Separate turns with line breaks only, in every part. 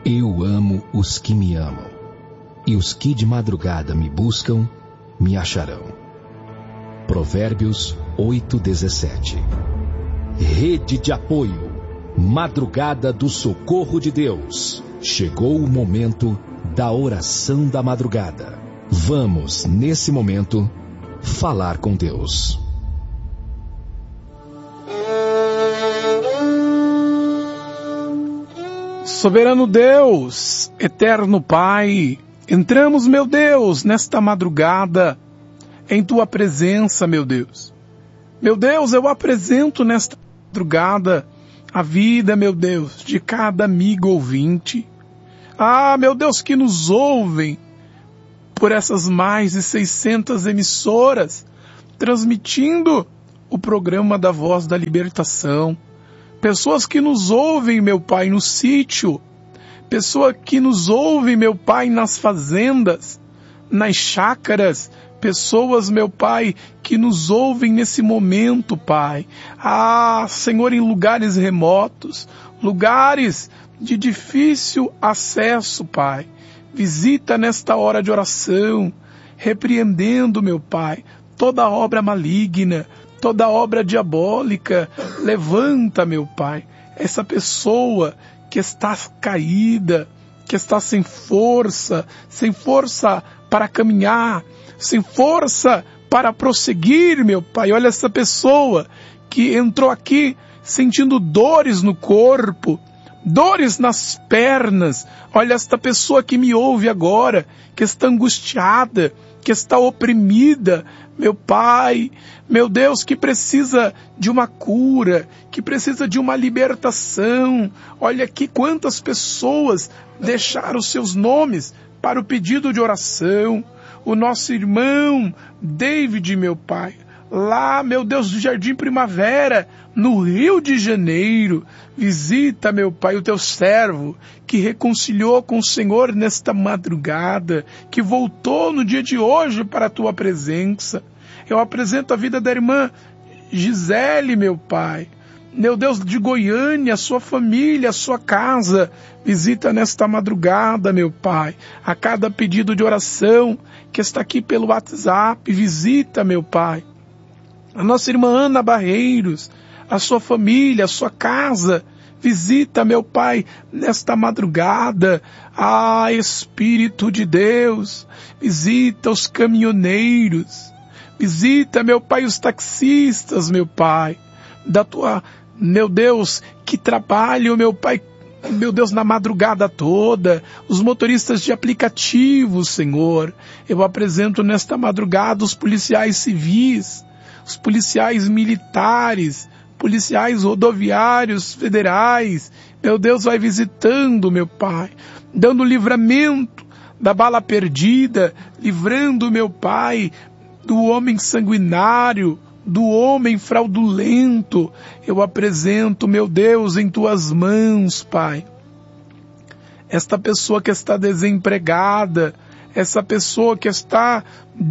Eu amo os que me amam, e os que de madrugada me buscam, me acharão. Provérbios 8:17. Rede de apoio, madrugada do socorro de Deus. Chegou o momento da oração da madrugada. Vamos, nesse momento, falar com Deus.
Soberano Deus, eterno Pai, entramos, meu Deus, nesta madrugada, em Tua presença, meu Deus. Meu Deus, eu apresento nesta madrugada a vida, meu Deus, de cada amigo ouvinte. Ah, meu Deus, que nos ouvem por essas mais de 600 emissoras, transmitindo o programa da Voz da Libertação. Pessoas que nos ouvem, meu Pai, no sítio. Pessoas que nos ouvem, meu Pai, nas fazendas, nas chácaras. Pessoas, meu Pai, que nos ouvem nesse momento, Pai. Ah, Senhor, em lugares remotos, lugares de difícil acesso, Pai. Visita nesta hora de oração, repreendendo, meu Pai, toda obra maligna, toda obra diabólica. Levanta, meu Pai, essa pessoa que está caída, que está sem força para caminhar, sem força para prosseguir, meu Pai. Olha essa pessoa que entrou aqui sentindo dores no corpo, dores nas pernas. Olha esta pessoa que me ouve agora, que está angustiada, que está oprimida, meu Pai, meu Deus, que precisa de uma cura, que precisa de uma libertação. Olha aqui quantas pessoas deixaram seus nomes para o pedido de oração. O nosso irmão David, meu Pai, lá, meu Deus, do Jardim Primavera, no Rio de Janeiro. Visita, meu Pai, o teu servo, que reconciliou com o Senhor nesta madrugada, que voltou no dia de hoje para a tua presença. Eu apresento a vida da irmã Gisele, meu Pai, meu Deus, de Goiânia, a sua família, a sua casa. Visita nesta madrugada, meu Pai, a cada pedido de oração que está aqui pelo WhatsApp. Visita, meu Pai, a nossa irmã Ana Barreiros, a sua família, a sua casa. Visita, meu Pai, nesta madrugada. Ah, Espírito de Deus, visita os caminhoneiros. Visita, meu Pai, os taxistas, meu Pai, meu Deus, que trabalham, meu Pai, meu Deus, na madrugada toda, os motoristas de aplicativos, Senhor. Eu apresento nesta madrugada os policiais civis, os policiais militares, policiais rodoviários federais. Meu Deus, vai visitando, meu Pai, dando livramento da bala perdida, livrando, meu Pai, do homem sanguinário, do homem fraudulento. Eu apresento, meu Deus, em tuas mãos, Pai, esta pessoa que está desempregada, essa pessoa que está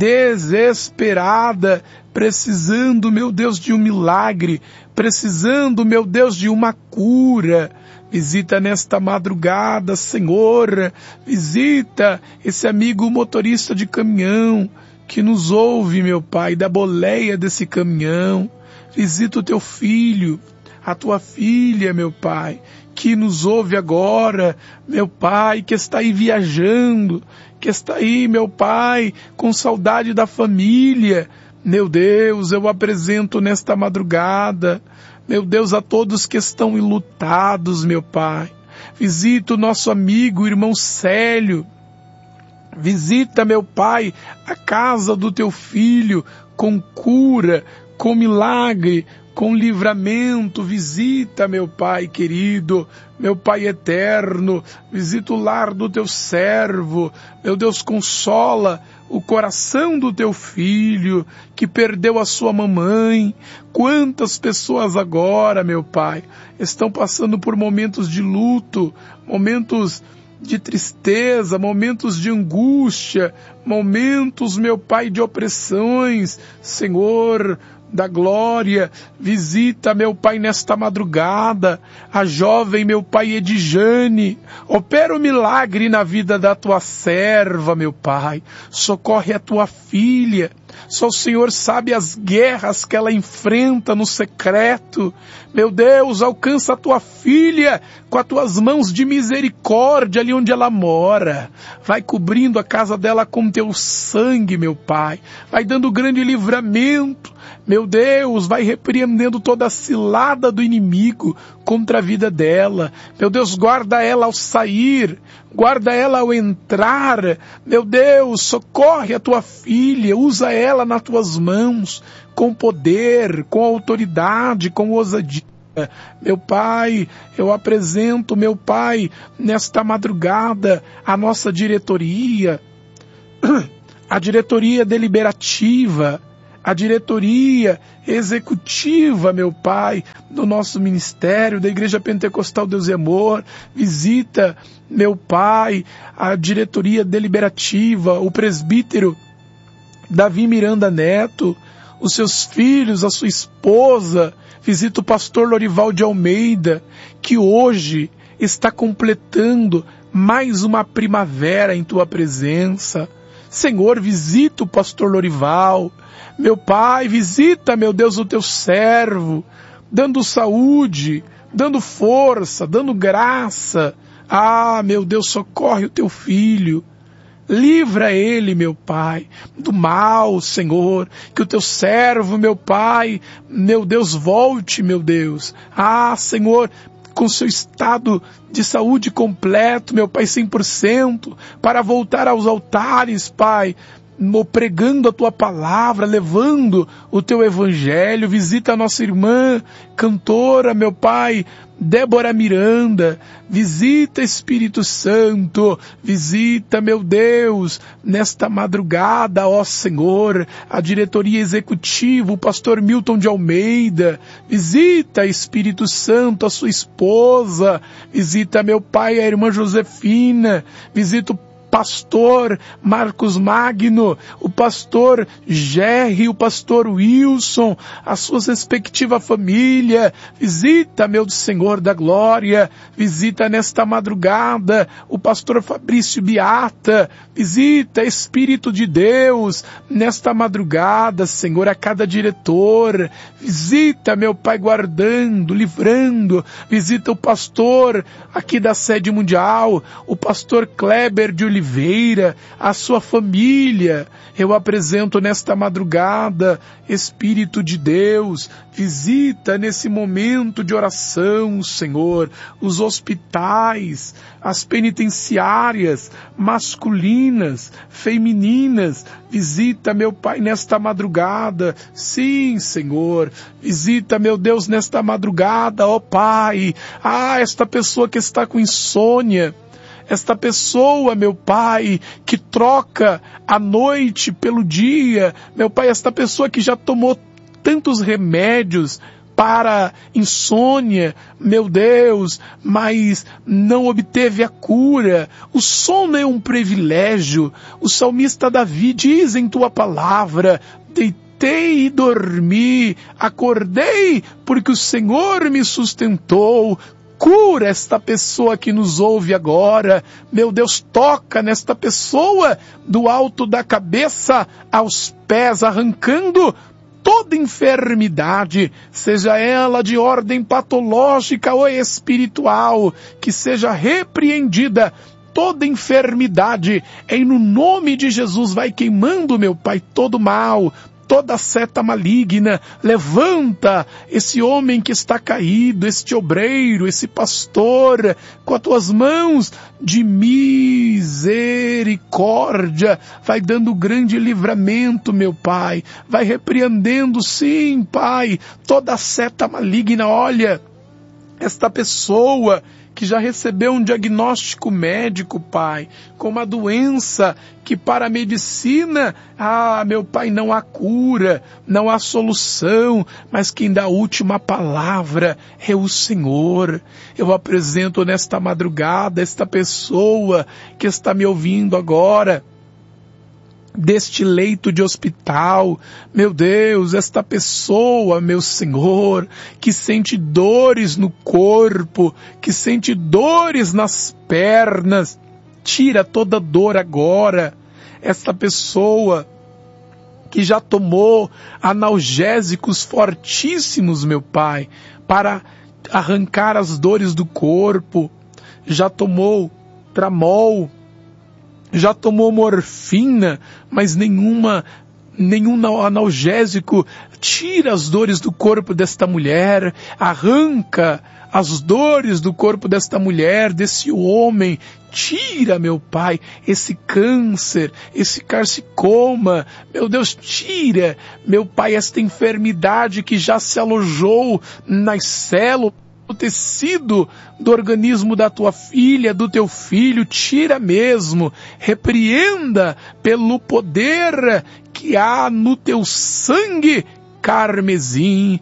desesperada, precisando, meu Deus, de um milagre, precisando, meu Deus, de uma cura. Visita nesta madrugada, Senhor, visita esse amigo motorista de caminhão, que nos ouve, meu Pai, da boleia desse caminhão. Visita o teu filho, a tua filha, meu Pai, que nos ouve agora, meu Pai, que está aí viajando, que está aí, meu Pai, com saudade da família. Meu Deus, eu apresento nesta madrugada, meu Deus, a todos que estão enlutados, meu Pai. Visita o nosso amigo, o irmão Célio. Visita, meu Pai, a casa do teu filho com cura, com milagre, com livramento. Visita, meu Pai querido, meu Pai eterno, visita o lar do teu servo. Meu Deus, consola o coração do teu filho que perdeu a sua mamãe. Quantas pessoas agora, meu Pai, estão passando por momentos de luto, momentos de tristeza, momentos de angústia, momentos, meu Pai, de opressões. Senhor, da glória, visita, meu Pai, nesta madrugada, a jovem, meu Pai, Edjane, opera o milagre na vida da tua serva, meu Pai, socorre a tua filha, só o Senhor sabe as guerras que ela enfrenta no secreto, meu Deus, alcança a tua filha com as tuas mãos de misericórdia ali onde ela mora, vai cobrindo a casa dela com teu sangue, meu Pai, vai dando grande livramento, meu Deus, vai repreendendo toda a cilada do inimigo contra a vida dela. Meu Deus, guarda ela ao sair, guarda ela ao entrar. Meu Deus, socorre a tua filha, usa ela nas tuas mãos, com poder, com autoridade, com ousadia. Meu Pai, eu apresento, meu Pai, nesta madrugada, a nossa diretoria, a diretoria deliberativa, a diretoria executiva, meu Pai, do nosso ministério, da Igreja Pentecostal Deus e Amor, visita, meu Pai, a diretoria deliberativa, o presbítero Davi Miranda Neto, os seus filhos, a sua esposa, visita o pastor Lorival de Almeida, que hoje está completando mais uma primavera em tua presença. Senhor, visita o pastor Lorival, meu Pai, visita, meu Deus, o teu servo, dando saúde, dando força, dando graça. Ah, meu Deus, socorre o teu filho. Livra ele, meu Pai, do mal, Senhor, que o teu servo, meu Pai, meu Deus, volte, meu Deus. Ah, Senhor, com seu estado de saúde completo, meu Pai, 100%, para voltar aos altares, Pai, pregando a tua palavra, levando o teu evangelho. Visita a nossa irmã, cantora, meu Pai, Débora Miranda, visita Espírito Santo, visita, meu Deus, nesta madrugada, ó Senhor, a diretoria executiva, o pastor Milton de Almeida, visita Espírito Santo, a sua esposa, visita, meu Pai, a irmã Josefina, visita o pastor Marcos Magno, o pastor Gerry, o pastor Wilson, a sua respectiva família, visita, meu Senhor da glória, visita nesta madrugada o pastor Fabrício Beata, visita Espírito de Deus, nesta madrugada, Senhor, a cada diretor, visita, meu Pai, guardando, livrando, visita o pastor aqui da sede mundial, o pastor Kleber de Oliveira, a sua família. Eu apresento nesta madrugada, Espírito de Deus, visita nesse momento de oração, Senhor, os hospitais, as penitenciárias, masculinas, femininas, visita, meu Pai, nesta madrugada, sim, Senhor, visita, meu Deus, nesta madrugada, ó Pai, esta pessoa que está com insônia, esta pessoa, meu Pai, que troca a noite pelo dia, meu Pai, esta pessoa que já tomou tantos remédios para insônia, meu Deus, mas não obteve a cura. O sono é um privilégio. O salmista Davi diz em tua palavra: deitei e dormi, acordei porque o Senhor me sustentou. Cura esta pessoa que nos ouve agora. Meu Deus, toca nesta pessoa do alto da cabeça aos pés, arrancando toda enfermidade, seja ela de ordem patológica ou espiritual, que seja repreendida toda enfermidade, em no nome de Jesus. Vai queimando, meu Pai, todo mal, toda seta maligna. Levanta esse homem que está caído, este obreiro, esse pastor, com as tuas mãos de misericórdia. Vai dando grande livramento, meu Pai. Vai repreendendo, sim, Pai, toda seta maligna. Olha, esta pessoa que já recebeu um diagnóstico médico, Pai, com uma doença que para a medicina, meu Pai, não há cura, não há solução, mas quem dá a última palavra é o Senhor. Eu apresento nesta madrugada esta pessoa que está me ouvindo agora, deste leito de hospital, meu Deus, esta pessoa, meu Senhor, que sente dores no corpo, que sente dores nas pernas, tira toda dor agora. Esta pessoa que já tomou analgésicos fortíssimos, meu Pai, para arrancar as dores do corpo, já tomou tramol, já tomou morfina, mas nenhum analgésico tira as dores do corpo desta mulher, arranca as dores do corpo desta mulher, desse homem. Tira, meu Pai, esse câncer, esse carcinoma, meu Deus, tira, meu Pai, esta enfermidade que já se alojou nas células, o tecido do organismo da tua filha, do teu filho, tira mesmo, repreenda pelo poder que há no teu sangue carmesim.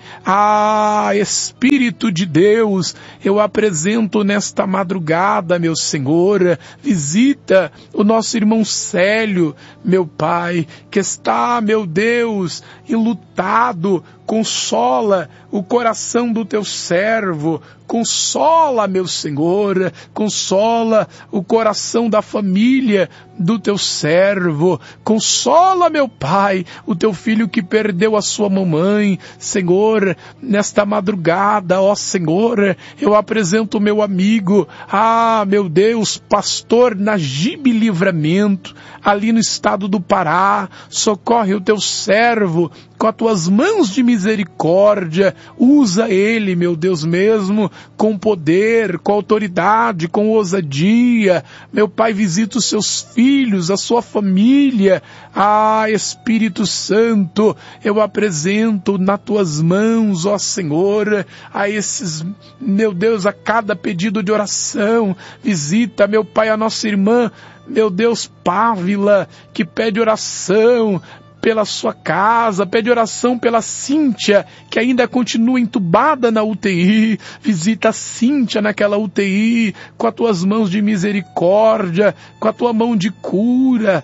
Espírito de Deus, eu apresento nesta madrugada, meu Senhor, visita o nosso irmão Célio, meu Pai, que está, meu Deus, enlutado. Consola o coração do teu servo, consola, meu Senhor, consola o coração da família do teu servo, consola, meu Pai, o teu filho que perdeu a sua mamãe. Senhor, nesta madrugada, ó Senhor, eu apresento o meu amigo, meu Deus, pastor Najib Livramento, ali no estado do Pará. Socorre o teu servo com as tuas mãos de misericórdia, usa ele, meu Deus mesmo, com poder, com autoridade, com ousadia. Meu Pai, visita os seus filhos, a sua família. Espírito Santo, eu apresento nas tuas mãos, ó Senhor, a esses, meu Deus, a cada pedido de oração. Visita, meu Pai, a nossa irmã, meu Deus, Pávila, que pede oração pela sua casa, pede oração pela Cíntia, que ainda continua entubada na UTI. Visita a Cíntia naquela UTI, com as tuas mãos de misericórdia, com a tua mão de cura.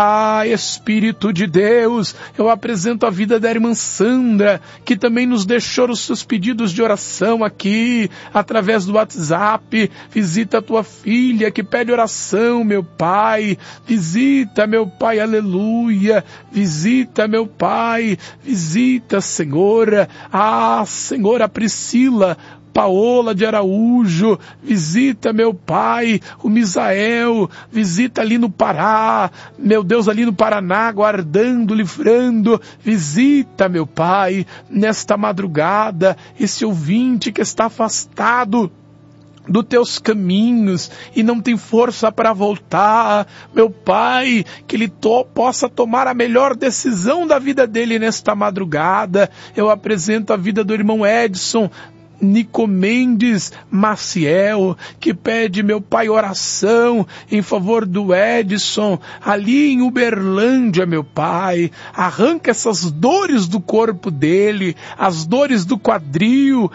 Espírito de Deus, eu apresento a vida da irmã Sandra, que também nos deixou os seus pedidos de oração aqui, através do WhatsApp. Visita a tua filha, que pede oração, meu Pai. Visita, meu Pai, aleluia. Visita, meu Pai, visita, Senhor, Senhor, a Priscila Paola de Araújo, visita, meu Pai, o Misael, visita ali no Pará, meu Deus, ali no Paraná, guardando, livrando, visita, meu Pai, nesta madrugada, esse ouvinte que está afastado dos teus caminhos e não tem força para voltar, meu Pai, que ele possa tomar a melhor decisão da vida dele nesta madrugada. Eu apresento a vida do irmão Edson Nicomendes Maciel, que pede, meu Pai, oração em favor do Edson, ali em Uberlândia, meu Pai. Arranca essas dores do corpo dele, as dores do quadril.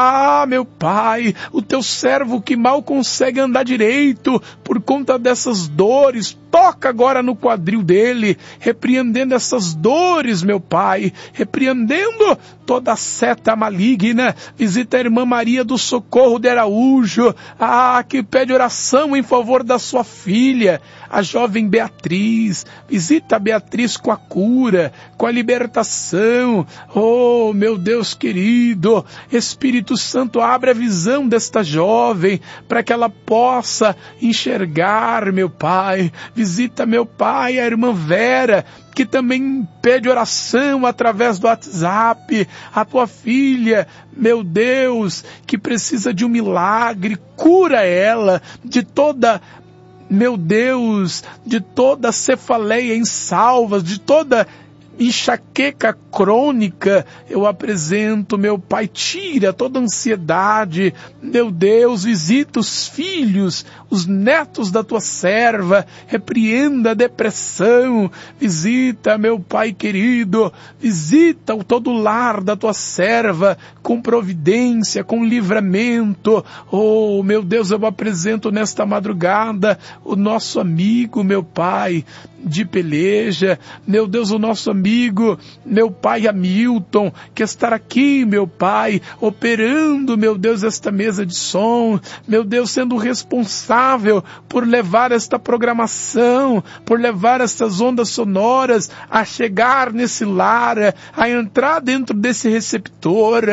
Meu Pai, o teu servo que mal consegue andar direito por conta dessas dores, toca agora no quadril dele, repreendendo essas dores, meu Pai, repreendendo toda seta maligna. Visita a irmã Maria do Socorro de Araújo, que pede oração em favor da sua filha, a jovem Beatriz. Visita a Beatriz com a cura, com a libertação. Oh, meu Deus querido, Espírito Santo, abre a visão desta jovem, para que ela possa enxergar, meu Pai. Visita, meu Pai, a irmã Vera, que também pede oração através do WhatsApp, a tua filha, meu Deus, que precisa de um milagre. Cura ela de toda, meu Deus, de toda cefaleia em salvas, de toda enxaqueca crônica. Eu apresento, meu Pai, tira toda ansiedade, meu Deus, visita os filhos, os netos da tua serva, repreenda a depressão, visita, meu Pai querido, visita todo o lar da tua serva, com providência, com livramento. Oh, meu Deus, eu apresento nesta madrugada o nosso amigo, meu Pai, de peleja. Meu Deus, o nosso amigo, meu Pai Hamilton, que está aqui, meu Pai, operando, meu Deus, esta mesa de som, meu Deus, sendo responsável por levar esta programação, por levar estas ondas sonoras a chegar nesse lar, a entrar dentro desse receptor.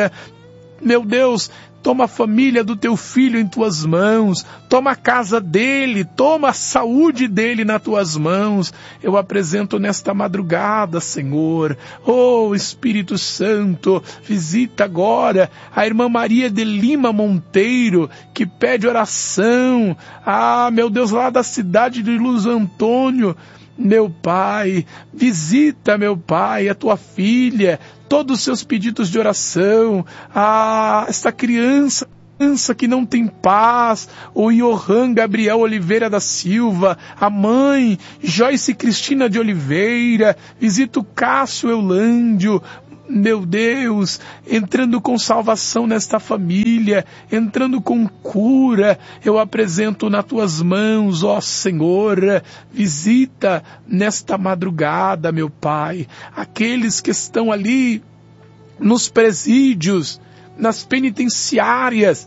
Meu Deus, toma a família do teu filho em tuas mãos, toma a casa dele, toma a saúde dele nas tuas mãos. Eu apresento nesta madrugada, Senhor, oh Espírito Santo, visita agora a irmã Maria de Lima Monteiro, que pede oração, meu Deus, lá da cidade de Luiz Antônio. Meu Pai, visita, meu Pai, a tua filha, todos os seus pedidos de oração, esta criança que não tem paz, o Johan Gabriel Oliveira da Silva, a mãe Joyce Cristina de Oliveira, visita o Cássio Eulândio, meu Deus, entrando com salvação nesta família, entrando com cura, eu apresento nas tuas mãos, ó Senhor, visita nesta madrugada, meu Pai, aqueles que estão ali nos presídios, nas penitenciárias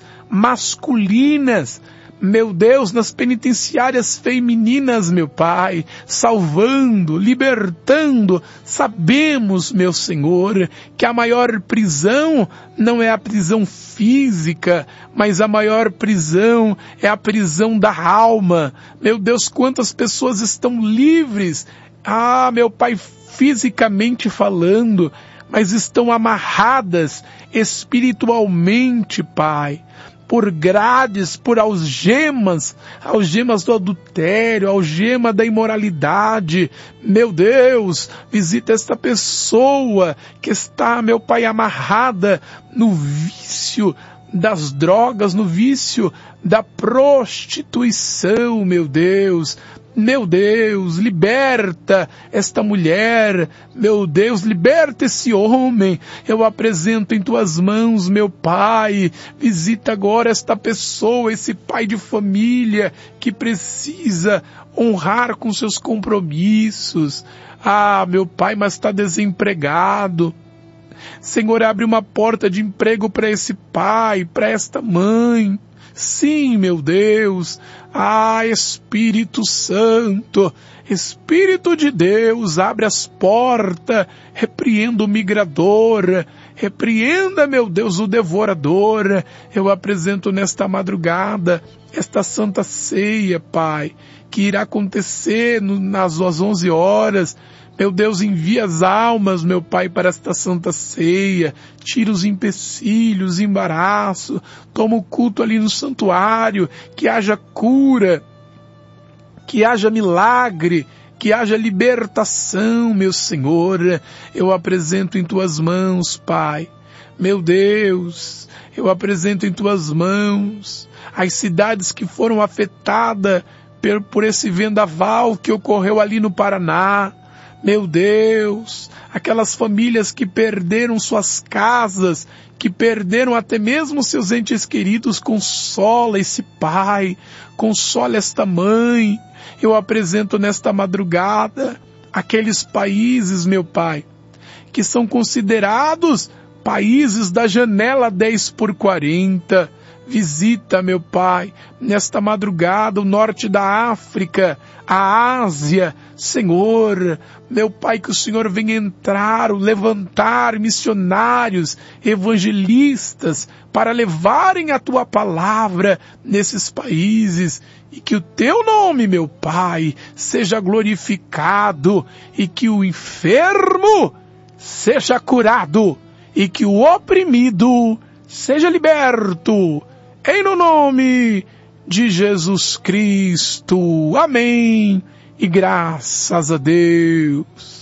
masculinas, meu Deus, nas penitenciárias femininas, meu Pai, salvando, libertando. Sabemos, meu Senhor, que a maior prisão não é a prisão física, mas a maior prisão é a prisão da alma. Meu Deus, quantas pessoas estão livres, meu Pai, fisicamente falando, mas estão amarradas espiritualmente, Pai, por grades, por algemas do adultério, algema da imoralidade. Meu Deus, visita esta pessoa que está, meu Pai, amarrada no vício das drogas, no vício da prostituição, meu Deus. Meu Deus, liberta esta mulher, meu Deus, liberta esse homem, eu apresento em tuas mãos, meu Pai, visita agora esta pessoa, esse pai de família que precisa honrar com seus compromissos, meu Pai, mas está desempregado. Senhor, abre uma porta de emprego para esse pai, para esta mãe. Sim, meu Deus, Espírito Santo, Espírito de Deus, abre as portas, repreenda o migrador, repreenda, meu Deus, o devorador. Eu apresento nesta madrugada esta santa ceia, Pai, que irá acontecer nas 11 horas, Meu Deus, envia as almas, meu Pai, para esta santa ceia. Tira os empecilhos, embaraço. Toma o culto ali no santuário. Que haja cura. Que haja milagre. Que haja libertação, meu Senhor. Eu apresento em Tuas mãos, Pai. Meu Deus, eu apresento em Tuas mãos as cidades que foram afetadas por esse vendaval que ocorreu ali no Paraná. Meu Deus, aquelas famílias que perderam suas casas, que perderam até mesmo seus entes queridos, consola esse pai, consola esta mãe. Eu apresento nesta madrugada aqueles países, meu Pai, que são considerados países da janela 10x40. Visita, meu Pai, nesta madrugada o norte da África, a Ásia. Senhor, meu Pai, que o Senhor venha entrar, levantar missionários, evangelistas, para levarem a Tua palavra nesses países, e que o Teu nome, meu Pai, seja glorificado, e que o enfermo seja curado, e que o oprimido seja liberto, em no nome de Jesus Cristo. Amém. E graças a Deus.